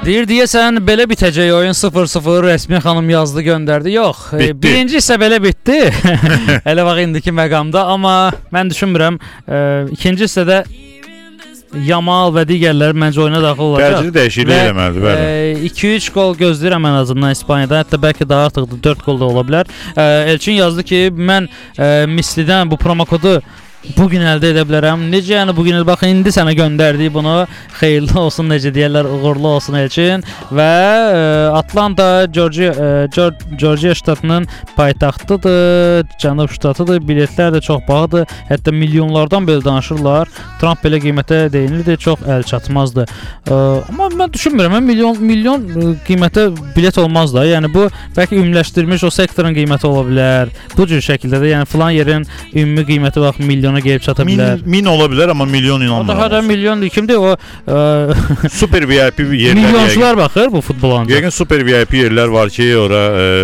Deyirsən belə bitəcək oyun 0-0 rəsmi xanım yazdı göndərdi. Yox, birinci isə belə bitdi. Elə bax indiki məqamda, amma mən düşünmürəm ikinci hissədə Yamal və digərlər məncə oyuna daxil olacaq. Təcili dəyişiklik eləməlidir, bəli. 2-3 gol gözləyirəm ən azından İspaniyada. Hətta bəlkə daha artıqdır, 4 gol da ola bilər. Elçin yazdı ki, mən mislidən bu promokodu bugün əldə edə bilərəm. Necə yəni bugün bax indi sənə göndərdik bunu. Xeyirli olsun, necə deyirlər, uğurlu olsun Elçin. Və Atlanta Georgia ştatının paytaxtıdır, cənub ştatıdır. Biletlər də çox bahadır. Hətta milyonlardan belə danışırlar. Trump belə qiymətə deyinirdi, çox əl çatmazdı. Amma mən düşünmürəm, milyon qiymətə bilet olmaz da. Yəni bu bəlkə ümumiləşdirilmiş o sektorun qiyməti ola bilər. Bu cür şəkildə də, yəni filan yerin ümumi qiyməti bax milyona gəlib çata bilər. Min ola bilər, amma milyon inanmıram. O da hələ milyondur. Kimdir o? Super VIP yerlər. Milyonçular baxır bu futbola. Yəqin super VIP yerlər var ki, ora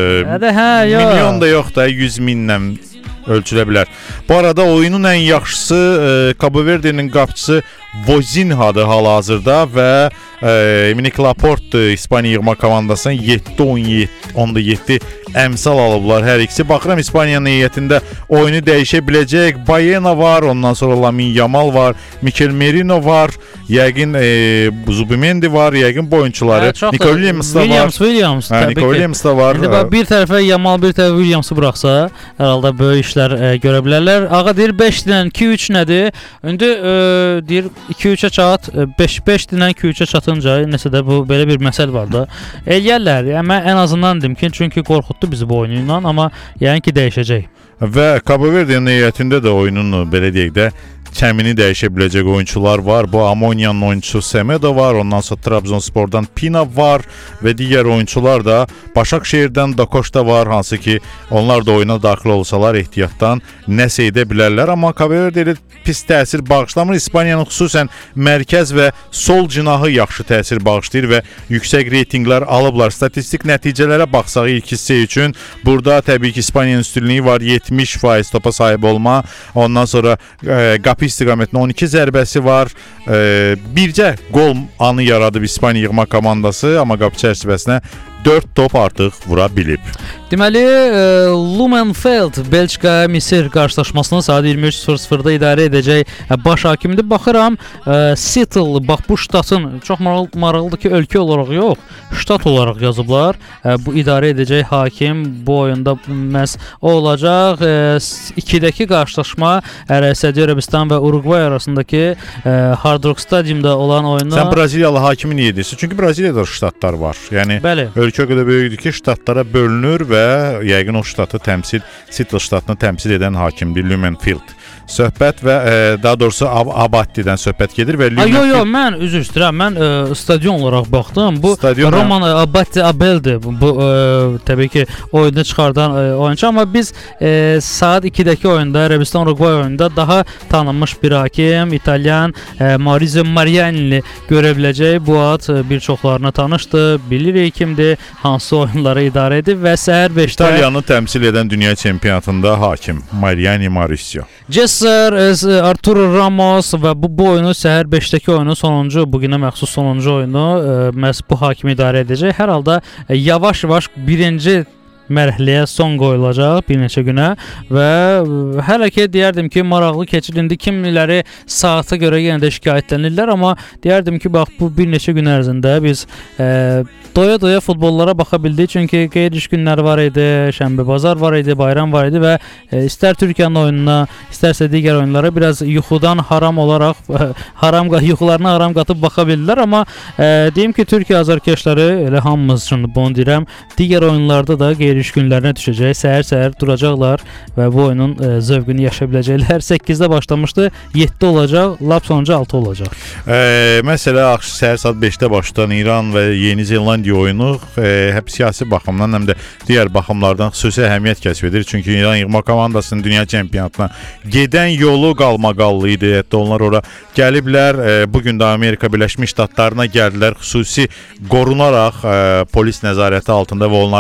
milyon da yox da 100 minlə ölçülə bilər. Bu arada oyunun ən yaxşısı Cabo Verde'nin qapıçısı Vozinhadır hal-hazırda və Minik Laporte İspaniya yığma komandasından 7-17 əmsal alıblar hər ikisi. Baxıram İspaniyanın heyətində oyunu dəyişə biləcək Baena var, ondan sonra Lamine Yamal var, Mikel Merino var, yəqin Zubimendi var, yəqin bu oyunçuları. Nico Williams da var. Williams Nico Williams da var. İndi bir tərəfə Yamal, bir tərəfə Williams'ı buraxsa, hər halda böyük işlər görə bilərlər. Ağa deyir 5 dilən 2-3 nədir? İndi deyir 2-3-ə çat, 5 dilən 2-3-ə çatınca nəsə də bu belə bir məsəl var da. Eləyərlər. Yəni mən ən azından dedim ki, çünki qorxutdu bizi bu oyunu ilə, amma yəni ki dəyişəcək. Və Cabo Verde'nin heyətində də oyunun belə deyək də kəmini dəyişə biləcək oyunçular var. Bu Amoniyanın oyunçusu Semedo var, ondan sonra Trabzonspordan Pina var və digər oyunçular da Başakşehirdən Dakoşda var, hansı ki onlar da oyuna daxil olsalar ehtiyatdan nəsə edə bilərlər. Amma Cabo Verde pis təsir bağışlamır. İspaniyanın xüsusən mərkəz və sol cinahı yaxşı təsir bağışlayır və yüksək reytinqlər alıblar. Statistik nəticələrə baxsaq ilk hissə üçün burada təbii ki İspaniyanın üstünlüyü var, 70% topa sahib olma. Ondan sonra qapı istiqamətində 12 zərbəsi var. Bircə gol anı yaradıb İspaniya yığma komandası, amma qapı çərçivəsinə 4 top artıq vura bilib. Deməli, Lumenfeld Belçika Misir qarşılaşmasını saat 23:00-da idarə edəcək baş hakimdir. Baxıram, Seattle, bax bu ştatın çox maraqlıdır ki, ölkə olaraq yox, ştat olaraq yazıblar. Bu idarə edəcək hakim bu oyunda məhz o olacaq. 2-dəki qarşılaşma Səudiyyə Ərəbistan və Uruqvay arasındakı Hard Rock Stadiumda olan oyunda. Sən Braziliyalı hakimi niyə edirsən? Çünki Braziliyada ştatlar var. Yəni ölkə o qədər böyükdür ki, ştatlara bölünür və yəqin o ştatı Seattle ştatını təmsil edən hakimdir Lumenfield. Söhbət və daha doğrusu Abaddidən söhbət gedir və Yox, mən üzr istəyirəm. Mən stadion olaraq baxdım. Bu Roman Abaddi Abeldir. Bu təbii ki oyunu çıxardan oyunçu, amma biz saat 2-dəki oyunda Ərəbistan Uruqvay oyununda daha tanınmış bir hakim, İtalyan Maurizio Mariani görə biləcək. Bu ad bir çoxlarına tanışdır. Bilirik kimdir, hansı oyunları idarə edib və səhər 5-də İtaliyanı təmsil edən dünya çempionatında hakim Mariani Maurizio. Arturo Ramos və bu oyunu səhər 5-dəki oyunu sonuncu, bugünə məxsus sonuncu oyunu məhz bu hakim idarə edəcək. Hər halda yavaş-yavaş birinci mərhələyə son qoyulacaq bir neçə günə və hələ ki deyərdim ki maraqlı keçir. İndi kimiləri saata görə yenə də şikayətlənirlər, amma deyərdim ki bax bu bir neçə gün ərzində biz doya-doya futbollara baxa bildik. Çünki qeyri-iş günləri var idi, şənbə bazar var idi, bayram var idi və istər Türkiyənin oyununa, istərsə digər oyunlara biraz yuxudan haram olaraq yuxularına haram qatıb baxa bildilər. Amma deyim ki Türkiyə azarkeşləri, elə hamımız üçün bunu deyirəm, digər oyunlarda da qeyri-iş günlərinə düşəcək. Səhər-səhər duracaqlar və bu oyunun zövqünü yaşaya biləcəklər. 8-də başlamışdı, 7 olacaq, lap sonuncu 6 olacaq. Məsələ səhər saat 5-də başlayan İran və Yeni Zelandiya oyunu həm siyasi baxımdan, həm də digər baxımlardan xüsusi əhəmiyyət kəsb edir. Çünki İran yığma komandasının dünya çempionatına gedən yolu qalmaqallı idi. Hətta onlar ora gəliblər. Bugün də Amerika Birləşmiş Ştatlarına gəldilər. Xüsusi qorunaraq polis nəzarəti altında və onların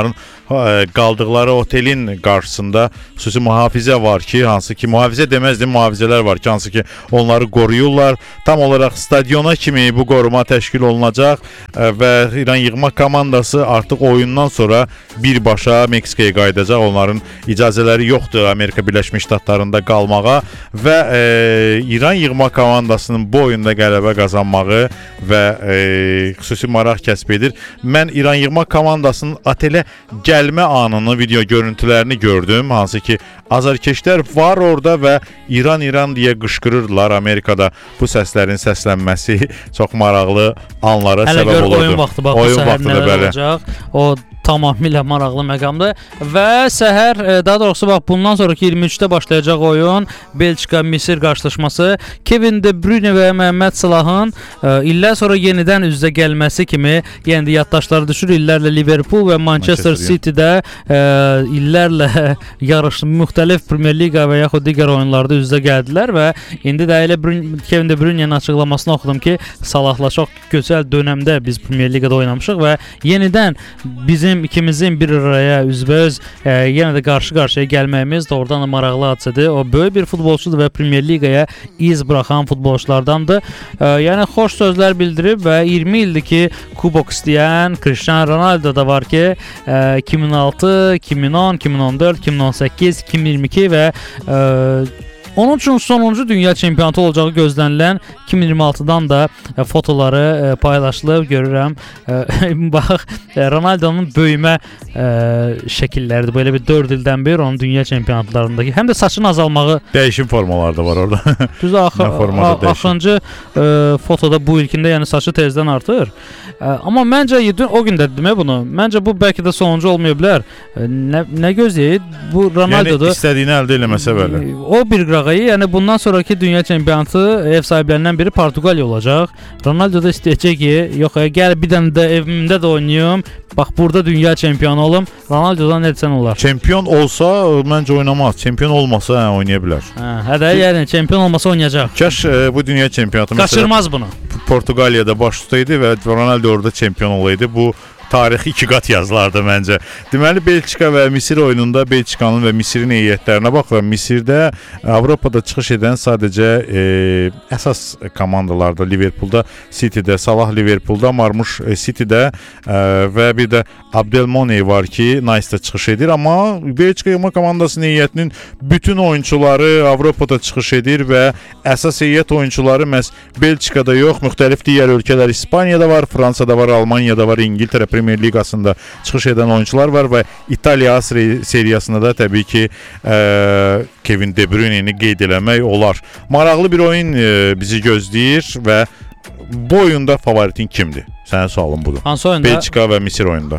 qaldıqları otelin qarşısında xüsusi mühafizə var ki, hansı ki mühafizə deməzdim, mühafizələr var ki, hansı ki onları qoruyurlar. Tam olaraq stadiona kimi bu qoruma təşkil olunacaq və İran yığma komandası artıq oyundan sonra birbaşa Meksikaya qayıdacaq. Onların icazələri yoxdur Amerika Birləşmiş Ştatlarında qalmağa və İran yığma komandasının bu oyunda qələbə qazanmağı və xüsusi maraq kəsb edir. Mən İran yığma komandasının otelə gəlmə anını, video görüntülərini gördüm. Hansı ki azarkeşlər var orada və İran deyə qışqırırdılar. Amerikada bu səslərin səslənməsi çox maraqlı anlara səbəb olurdu. Oyun vaxtı bax, oyun vaxtı da belə olacaq. O tamamilə maraqlı məqamdır və səhər, daha doğrusu bax bundan sonraki 23-də başlayacaq oyun Belçika-Misir qarşılaşması. Kevin De Bruyne və Məhəmməd Salahın illər sonra yenidən üz-üzə gəlməsi kimi yenə də yaddaşları düşür. İllərlə Liverpool və Manchester City-də illərlə yarışlı müxtəlif Premier Liqa və yaxud digər oyunlarda üz-üzə gəldilər və indi də elə Kevin De Bruyne'nin açıqlamasını oxudum ki, Salahla çox gözəl dönəmdə biz Premier Liqada oynamışıq və yenidən bizim ikimizin bir araya üzbəüz yenə də qarşı-qarşıya gəlməyimiz doğrudan da maraqlı hadisədir. O böyük bir futbolçudur və Premier Liqaya iz buraxan futbolçulardandır. Yəni xoş sözlər bildirib və 20 ildir ki, kubok istəyən Cristiano Ronaldo da var ki, 2006, 2010, 2014, 2018, 2022 və onun üçün sonuncu dünya çempionatı olacağı gözlənilən 2026-dan da fotoları paylaşılıb görürəm. Bax, Ronaldo'nun böyümə şəkilləridir. Belə bir 4 ildən bir onun dünya çempionatlarındakı. Həm də saçın azalmağı. Dəyişim formaları da var orada. Düz axırıncı fotoda bu ilkində yəni saçı tezdən artır. Amma məncə o gün də demək bunu. Məncə bu bəlkə də sonuncu olmaya bilər. Nə gözləyir? Bu Ronaldo'dur. Yəni istədiyini əldə eləməsə belə. O bir qırağıyı, yəni bundan sonraki dünya çempionatı ev sahiblərindən biri Portuqaliya olacaq. Ronaldo da istəyəcək ki, yox, gəl bir dənə də evimdə də oynayım. Bax, burada dünya çempionu olum. Ronaldo'dan etsən olar. Çempion olsa məncə oynamaz. Çempion olmasa oynaya bilər. Yəni çempion olmasa oynayacaq. Kaş bu dünya çempionatı qaçırmaz bunu. Portuqaliyada baş tutaydı və Ronaldo orada çempion olaydı. Bu tarixi 2 qat yazılardı məncə. Deməli Belçika və Misir oyununda Belçikanın və Misirin heyətlərinə baxıram. Misirdə Avropada çıxış edən sadəcə əsas komandalarda Liverpoolda, City'də, Salah Liverpoolda, Marmuş City'də və bir də Abdelmoney var ki, Nice'da çıxış edir. Amma Belçika yığma komandasının heyətinin bütün oyunçuları Avropada çıxış edir və əsas heyət oyunçuları məhz Belçikada yox, müxtəlif digər ölkələr, İspaniyada var, Fransada var, Almaniyada var, İngiltərə Premier Liqasında çıxış edən oyunçular var və İtaliya seriyasında da təbii ki Kevin De Bruyne'ni qeyd eləmək olar. Maraqlı bir oyun bizi gözləyir və bu oyunda favoritin kimdir? Sənin sualın budur. Hansı oyunda? Belçika və Misir oyunda.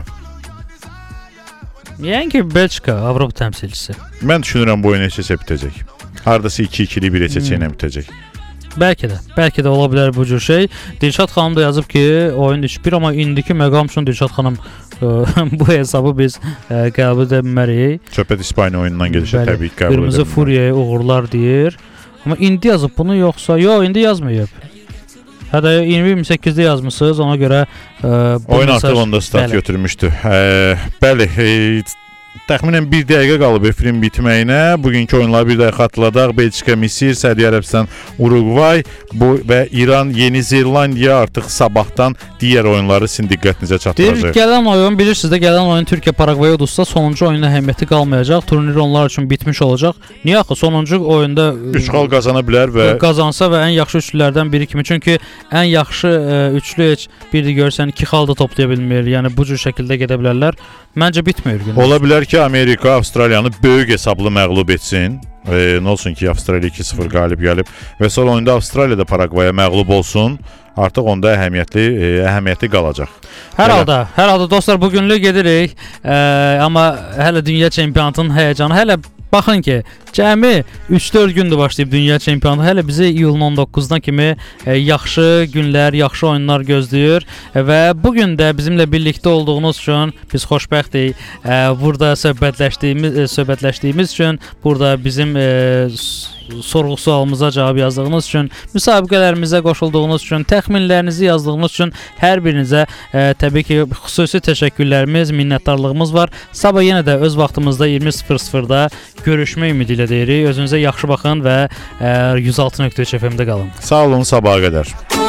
Yəni ki, Belçika Avropa təmsilçisi. Mən düşünürəm bu oyun neçə bitəcək. Hardasa 2-2-li bir neçə bitəcək. Bəlkə də ola bilər bu cür şey. Dilşad xanım da yazıb ki, oyun 3-1, amma indiki məqam üçün Dilşad xanım bu hesabı biz qəbul edə bilmərik. Söhbət İspaniya oyunundan gedişə təbii ki qəbul edə bilmərik. Qırmızı Furiyaya uğurlar deyir. Amma indi yazıb bunu yoxsa? Yox, indi yazmayıb. Hətta 2028-də yazmısınız, ona görə oyun artıq onda start götürmüşdü. Bəli, təxminən 1 dəqiqə qalıb efirin bitməyinə. Bugünkü oyunları bir də xatırladaq. Belçika, Misir, Səudiyyə Ərəbistan, Uruqvay və İran, Yeni Zelandiya artıq sabahdan digər oyunları sizin diqqətinizə çatdıracaq. Gələn oyun, bilirsiniz də, gələn oyun Türkiyə Paragvaya uduzsa sonuncu oyunun əhəmiyyəti qalmayacaq. Turnir onlar üçün bitmiş olacaq. Niyə axı? Sonuncu oyunda 3 xal qazana bilər və qazansa və ən yaxşı üçlülərdən biri kimi. Çünki ən yaxşı üçlü heç bir də görsən 2 xal da toplaya bilmir. Yəni bu cür şəkildə gedə bilərlər. Məncə bitmir gün. Ola bilər ki, Amerika Avstraliyanı böyük hesablı məğlub etsin. Nə olsun ki, Avstraliya 2-0 qalib gəlib və sonra oyunda Avstraliya da Paragvaya məğlub olsun. Artıq onda əhəmiyyəti qalacaq. Hər halda dostlar, bugünlük gedirik. Amma hələ dünya çempionatının həyəcanı, hələ baxın ki, cəmi 3-4 gündür başlayıb dünya çempionatı. Hələ bizi iyulun 19-dan kimi yaxşı günlər, yaxşı oyunlar gözləyir və bugün də bizimlə birlikdə olduğunuz üçün biz xoşbəxtik. Burada söhbətləşdiyimiz üçün, burada bizim sorğu-sualımıza cavab yazdığınız üçün, müsabiqələrimizə qoşulduğunuz üçün, təxminlərinizi yazdığınız üçün hər birinizə təbii ki, xüsusi təşəkkürlərimiz, minnətdarlığımız var. Sabah yenə də öz vaxtımızda 20:00-da görüşmək ümidi ilə deyirik. Özünüzə yaxşı baxın və 106.3 FM-də qalın. Sağ olun, sabaha qədər.